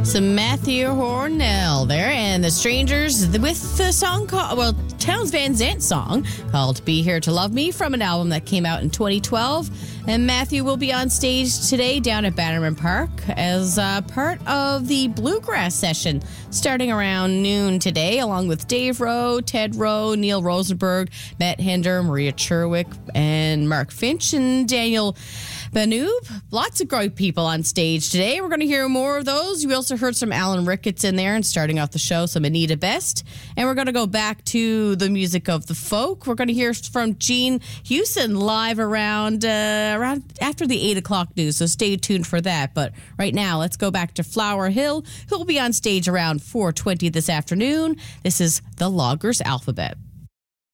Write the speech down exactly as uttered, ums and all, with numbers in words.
Some Matthew Hornell there, and the Strangers with the song called, well, Townes Van Zandt song called Be Here to Love Me from an album that came out in twenty twelve. And Matthew will be on stage today down at Bannerman Park as uh, part of the Bluegrass session starting around noon today, along with Dave Rowe, Ted Rowe, Neil Rosenberg, Matt Hender, Maria Cherwick, and Mark Finch, and Daniel Banoob. Lots of great people on stage today. We're going to hear more of those. We also heard some Alan Ricketts in there, and starting off the show, some Anita Best. And we're going to go back to the music of the folk. We're going to hear from Gene Hewson live around uh, around after the eight o'clock news, so stay tuned for that. But right now, let's go back to Flower Hill, who'll be on stage around four twenty this afternoon. This is the Loggers Alphabet.